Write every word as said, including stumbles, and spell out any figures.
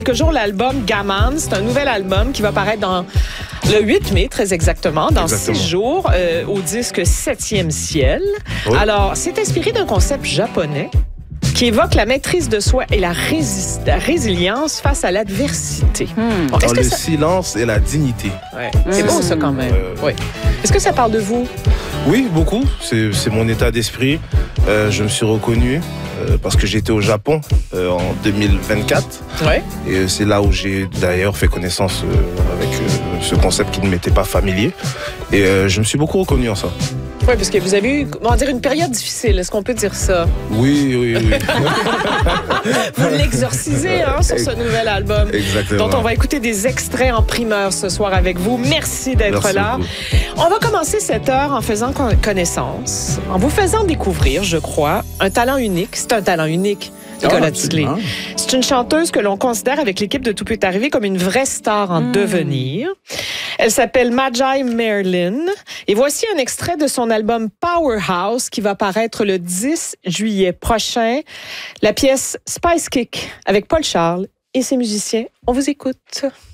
Quelques jours, l'album Gaman, c'est un nouvel album qui va paraître dans le huit mai, très exactement, dans Exactement. six jours, euh, au disque Septième Ciel. Oui. Alors, c'est inspiré d'un concept japonais qui évoque la maîtrise de soi et la, rési- la résilience face à l'adversité. Hmm. Bon, Dans est-ce le que ça... silence et la dignité. ouais, c'est beau, ça, quand même. Euh, Oui. Est-ce que ça parle de vous? Oui, beaucoup. C'est, c'est mon état d'esprit. Euh, je me suis reconnu euh, parce que j'étais au Japon euh, en deux mille vingt-quatre. Oui. Et c'est là où j'ai d'ailleurs fait connaissance euh, avec euh, ce concept qui ne m'était pas familier. Et euh, je me suis beaucoup reconnu en ça. Oui, parce que vous avez eu, comment dire, une période difficile. Est-ce qu'on peut dire ça? Oui, oui, oui. Vous l'exorcisez, hein, sur ce nouvel album. Exactement. Dont on va écouter des extraits en primeur ce soir avec vous. Merci d'être Merci là. beaucoup. On va commencer cette heure en faisant con- connaissance, en vous faisant découvrir, je crois, un talent unique. C'est un talent unique, Nicolas Ah, Tisley. absolument. C'est une chanteuse que l'on considère avec l'équipe de Tout peut arriver comme une vraie star en Mm. devenir. Elle s'appelle Magi Merlin. Et voici un extrait de son album Powerhouse qui va paraître le dix juillet prochain. La pièce Spice Kick avec Paul Charles et ses musiciens. On vous écoute.